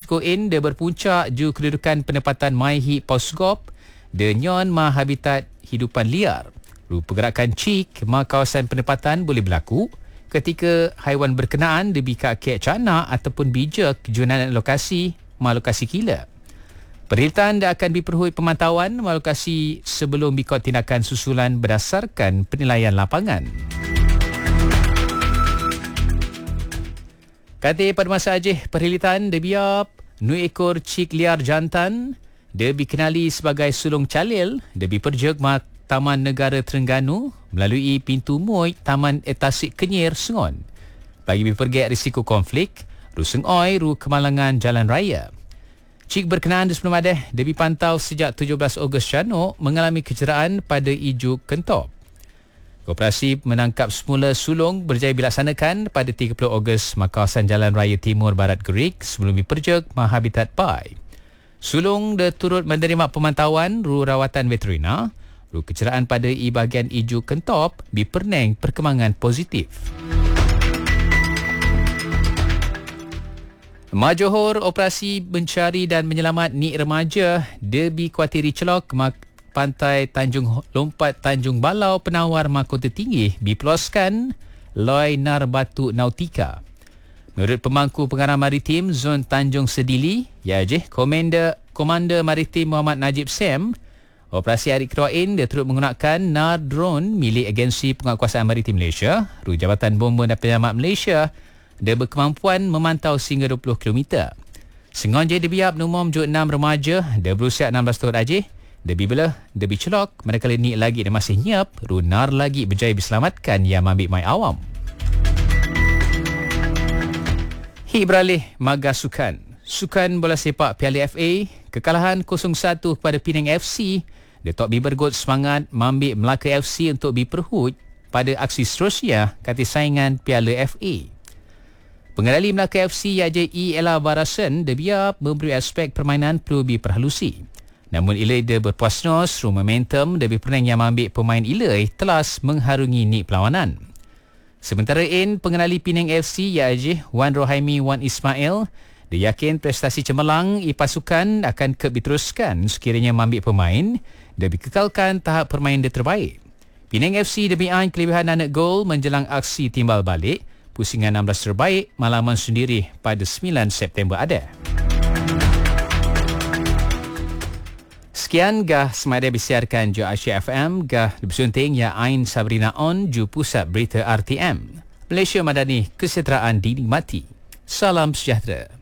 risiko in dia berpuncak ju kedudukan penempatan Maihi Pausgop de nyon ma habitat hidupan liar. Ru pergerakan cik ma kawasan penempatan boleh berlaku ketika haiwan berkenaan dibika kek canak ataupun bijak juanan lokasi ma lokasi kila. Perkhidmatan dia akan diperhut pemantauan ma lokasi sebelum bikot tindakan susulan berdasarkan penilaian lapangan. Kata pada masa ajih perkhidmatan dia biap 9 ekor cik liar jantan dia dikenali sebagai sulung calil dia diperjek ma Taman Negara Terengganu melalui pintu Moy Taman Etasik Kenyir Sengon. Bagi dipergek risiko konflik, ru Sengoi, ru kemalangan jalan raya. Cik berkenaan di sebelum ada, dia dipantau sejak 17 Ogos Canok mengalami kecederaan pada Ijuk Kentop. Operasi menangkap semula sulung berjaya dilaksanakan pada 30 Ogos kawasan Jalan Raya Timur Barat Gerik sebelum diperjek Habitat Pai. Sulung dia turut menerima pemantauan ru rawatan veterina. Ru kecederaan pada bahagian Ijuk Kentop diperneng perkembangan positif. Johor, operasi mencari dan menyelamat Nik remaja dia dikuatiri celok pantai Tanjung Lompat Tanjung Balau penawar mahkota tinggi dipeloskan Loi Nar Batu Nautika. Menurut pemangku pengarah maritim Zon Tanjung Sedili, Komander Maritim Muhammad Najib Sam, operasi hari kedua ini dia turut menggunakan nar drone milik Agensi Penguatkuasaan Maritim Malaysia, ru Jabatan Bomba dan Penyelamat Malaysia. Dia berkemampuan memantau sehingga 20 km. Sengon je dia biap numom 6 remaja, dia berusia 16 tahun ajih. Dia bibelah, dia bicelok, mereka ni lagi dia masih nyiap, ru nar lagi berjaya diselamatkan yang ambil mai awam. Beralih Maga Sukan. Sukan bola sepak Piala FA, kekalahan 0-1 kepada Penang FC. Dia tok bergot semangat mengambil Melaka FC untuk diperhut pada aksi seterusnya kata saingan Piala FA. Pengendali Melaka FC Yaji Ella Barasan dia biap memberi aspek permainan perlu diperhalusi. Namun ilai dia berpuas nos, momentum dia berpenang yang mengambil pemain ilai telas mengharungi nik perlawanan. Sementara pengendali Penang FC Yaji Wan Rohaimi Wan Ismail dia yakin prestasi cemerlang pasukan akan diteruskan sekiranya mengambil pemain dan dikekalkan tahap permainan dia terbaik. Penang FC demi kelebihan anak gol menjelang aksi timbal balik pusingan 16 terbaik malaman sendiri pada 9 September ada. Sekian gah semada disiarkan ju Asia FM gah dibersunting ya Ain Sabrina On ju Pusat Berita RTM. Malaysia Madani, kesejahteraan dinikmati. Salam sejahtera.